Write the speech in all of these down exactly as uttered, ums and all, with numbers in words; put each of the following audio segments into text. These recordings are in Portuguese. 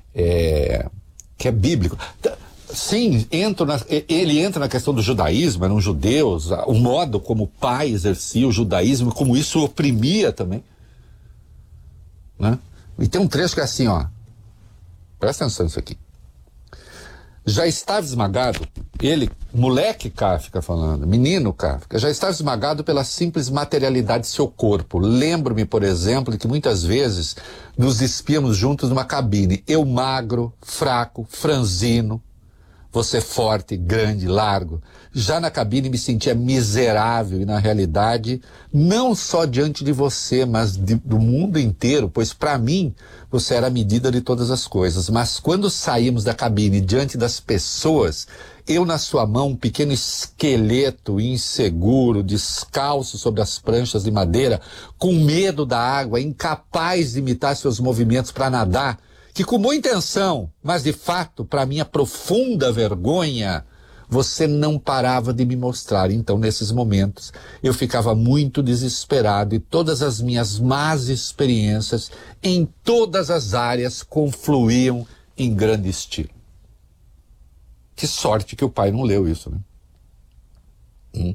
é, que é bíblico. Sim, entro na, ele entra na questão do judaísmo, eram judeus, o modo como o pai exercia o judaísmo, como isso oprimia também. Né? E tem um trecho que é assim, ó. Presta atenção nisso aqui. Já estava esmagado, ele, moleque Kafka falando, menino Kafka, já estava esmagado pela simples materialidade de seu corpo. Lembro-me, por exemplo, de que muitas vezes nos despíamos juntos numa cabine. Eu magro, fraco, franzino, você forte, grande, largo. Já na cabine me sentia miserável e, na realidade, não só diante de você, mas de, do mundo inteiro, pois para mim você era a medida de todas as coisas. Mas quando saímos da cabine diante das pessoas, eu na sua mão, um pequeno esqueleto inseguro, descalço sobre as pranchas de madeira, com medo da água, incapaz de imitar seus movimentos para nadar, que com boa intenção, mas de fato, para minha profunda vergonha, você não parava de me mostrar. Então, nesses momentos, eu ficava muito desesperado e todas as minhas más experiências em todas as áreas confluíam em grande estilo. Que sorte que o pai não leu isso, né? Hum.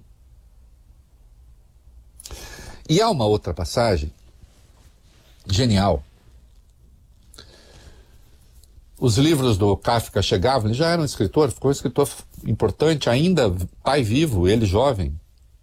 E há uma outra passagem genial. Os livros do Kafka chegavam, ele já era um escritor, ficou um escritor importante, ainda pai vivo, ele jovem.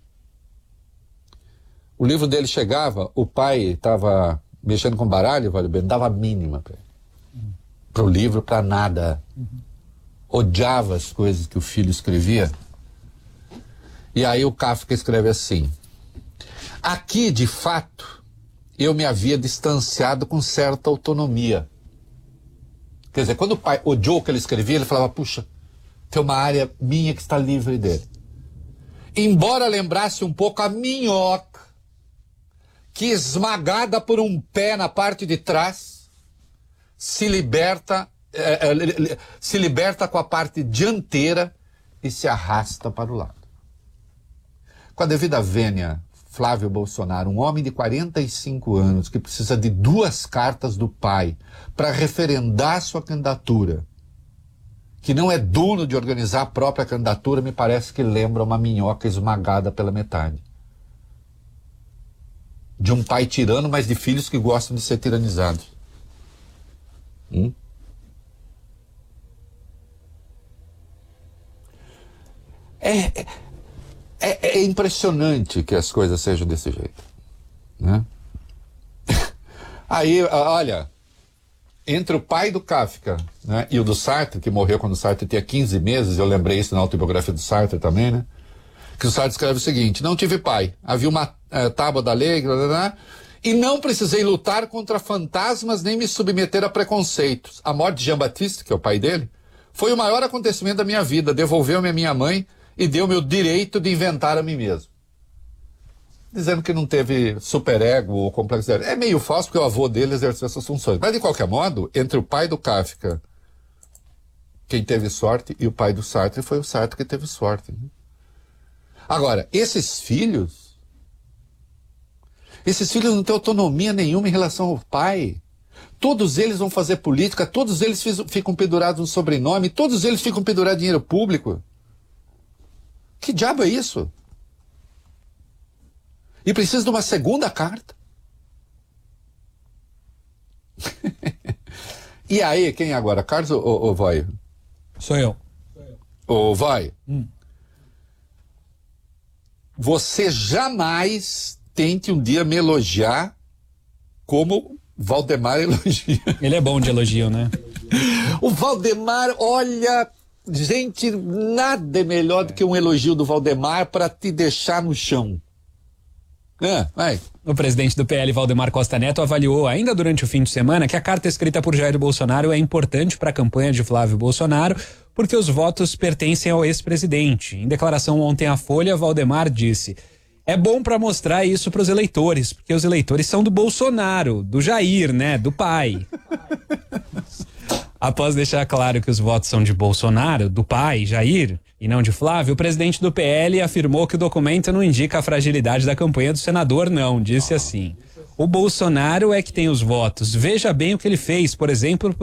O livro dele chegava, o pai estava mexendo com baralho, vale bem, dava a mínima para ele. Para o livro, para nada. Uhum. Odiava as coisas que o filho escrevia. E aí o Kafka escreve assim: aqui, de fato, eu me havia distanciado com certa autonomia. Quer dizer, quando o pai odiou o que ele escrevia, ele falava, puxa, tem uma área minha que está livre dele. Embora lembrasse um pouco a minhoca, que esmagada por um pé na parte de trás, se liberta, é, é, se liberta com a parte dianteira e se arrasta para o lado. Com a devida vênia, Flávio Bolsonaro, um homem de quarenta e cinco anos que precisa de duas cartas do pai para referendar sua candidatura, que não é dono de organizar a própria candidatura, me parece que lembra uma minhoca esmagada pela metade. De um pai tirano, mas de filhos que gostam de ser tiranizados. Hum? É... é É, é impressionante que as coisas sejam desse jeito, né? Aí, olha, entre o pai do Kafka, né, e o do Sartre, que morreu quando o Sartre tinha quinze meses, eu lembrei isso na autobiografia do Sartre também, né? Que o Sartre escreve o seguinte: não tive pai, havia uma é, tábua da lei, blá, blá, blá, e não precisei lutar contra fantasmas nem me submeter a preconceitos. A morte de Jean-Baptiste, que é o pai dele, foi o maior acontecimento da minha vida, devolveu-me a minha mãe e deu-me o direito de inventar a mim mesmo. Dizendo que não teve superego ou complexidade. É meio falso, porque o avô dele exerceu essas funções. Mas, de qualquer modo, entre o pai do Kafka, quem teve sorte, e o pai do Sartre, foi o Sartre que teve sorte. Né? Agora, esses filhos, esses filhos não têm autonomia nenhuma em relação ao pai. Todos eles vão fazer política, todos eles ficam pendurados no sobrenome, todos eles ficam pendurados em dinheiro público. Que diabo é isso? E precisa de uma segunda carta. E aí, quem agora? Carlos ou, ou vai? Sou eu. Ou vai? Hum. Você jamais tente um dia me elogiar como Valdemar elogia. Ele é bom de elogio, né? O Valdemar, olha... Gente, nada é melhor do que um elogio do Valdemar para te deixar no chão. É, vai. O presidente do P L, Valdemar Costa Neto, avaliou ainda durante o fim de semana que a carta escrita por Jair Bolsonaro é importante para a campanha de Flávio Bolsonaro, porque os votos pertencem ao ex-presidente. Em declaração ontem à Folha, Valdemar disse: é bom para mostrar isso para os eleitores, porque os eleitores são do Bolsonaro, do Jair, né, do pai. Após deixar claro que os votos são de Bolsonaro, do pai, Jair, e não de Flávio, o presidente do P L afirmou que o documento não indica a fragilidade da campanha do senador, não. Disse assim: o Bolsonaro é que tem os votos. Veja bem o que ele fez, por exemplo,